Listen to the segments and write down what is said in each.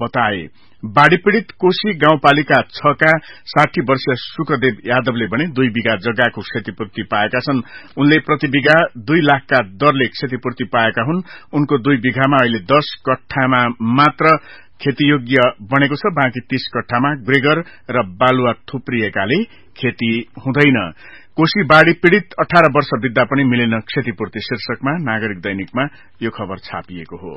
बताए। बाढ़ी पीड़ित कोशी गाउँपालिका 6 का 60 वर्षीय शुक्रदेव यादवले भने 2 बिघा जग्गाको क्षतिपूर्ति पाएका छन्। उनले प्रति बिघा 2 लाखका दरले क्षतिपूर्ति पाएका हुन्। उनको 2 बिघामा अहिले 10 कट्ठामा मात्र खेतीयोग्य बनेको छ। बाँकी 30 कट्ठामा ग्रेगर र बालुवा थुप्रिएकाले खेती हुँदैन। कोशी बाढ़ी पीड़ित 18 वर्ष बित्दा पनि मिलेन क्षतिपूर्ति शीर्षकमा नागरिक दैनिकमा यो खबर छापिएको हो।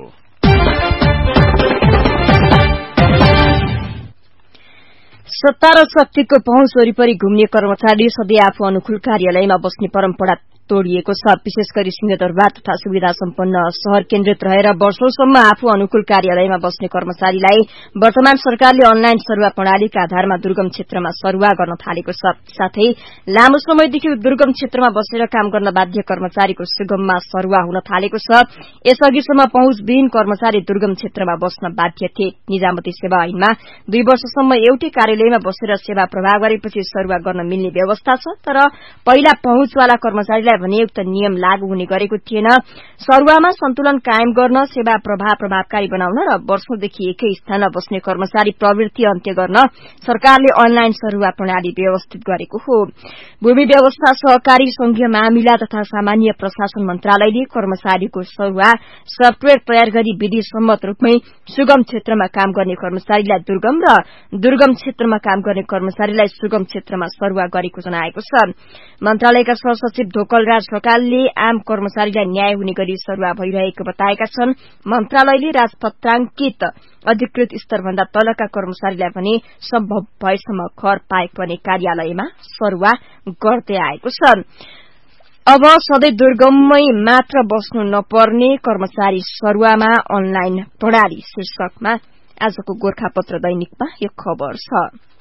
सत्ता र शक्तिको पहुँच वरिपरि घुम्ने कर्मचारी सधैँ आफू अनुकूल कार्यालयमा बस्ने परम्परा तोडिएको छ। विशेष गरी सिंहदरबार तथा सुविधा सम्पन्न शहर केन्द्रित रहेर वर्षौंसम्म आफू अनुकूल कार्यालयमा बस्ने कर्मचारीलाई वर्तमान सरकारले अनलाइन सरुवा प्रणालीका आधारमा दुर्गम क्षेत्रमा सरुवा गर्न थालेको छ। साथै लामो समयदेखि दुर्गम क्षेत्रमा बसेर काम गर्न बाध्य कर्मचारीको सुगममा सरुवा हुन थालेको छ। यसअघिसम्म पहुँचविहीन कर्मचारी दुर्गम क्षेत्रमा बस्न बाध्य थिए। निजामती सेवा ऐनमा 2 वर्षसम्म एउटै कार्यालयमा बसेर सेवा प्रवाह गरेपछि सरुवा गर्न मिल्ने व्यवस्था छ। तर पहिला पहुँचवाला कर्मचारीलाई भने उक्त नियम लागू हुने गरेको थिएन। सरुवामा सन्तुलन कायम गर्न, सेवा प्रवाह प्रभावकारी बनाउन र वर्षौंदेखि एकै स्थानमा बस्ने कर्मचारी प्रवृत्ति अन्त्य गर्न सरकारले अनलाइन सरुवा प्रणाली व्यवस्थित गरेको हो। भूमि व्यवस्था, सहकारी, संघीय मामिला तथा सामान्य प्रशासन मन्त्रालयले कर्मचारीको सरुवा सफ्टवेयर तयार गरी विधि सम्मत रूपमै सुगम क्षेत्रमा काम गर्ने कर्मचारीलाई दुर्गम र दुर्गम क्षेत्रमा काम गर्ने कर्मचारीलाई सुगम क्षेत्रमा सरुवा गरेको जनाएको छ। मन्त्रालयका सहसचिव ढोकलराज ढकालले आम कर्मचारीलाई न्याय हुने गरी सरुवा भइरहेको बताएका छन्। मन्त्रालयले राजपत्रांकित अधिकृत स्तरभन्दा तलका कर्मचारीलाई भने सम्भव भएसम्म घर पाए पनि कार्यालयमा सरुवा गर्दै आएको छ। अब सधैँ दुर्गममै मात्र बस्नु नपर्ने कर्मचारी सरुवामा अनलाइन प्रणाली शीर्षकमा आजको गोरखापत्र दैनिकमा यो खबर छ।